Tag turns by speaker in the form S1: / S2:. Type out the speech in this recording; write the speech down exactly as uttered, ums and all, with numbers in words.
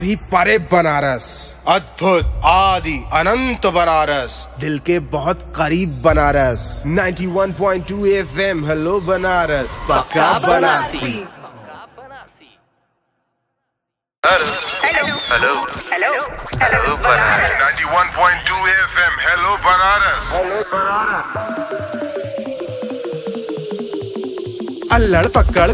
S1: भी परे बनारस,
S2: अद्भुत आदि अनंत बनारस,
S1: दिल के बहुत करीब बनारस। इक्यानवे पॉइंट दो एफएम हेलो बनारस, पक्का Banarasi.
S3: Hello hello hello hello Banaras.
S4: इक्यानवे पॉइंट दो एफएम हेलो बनारस।
S1: अल्लड़ पकड़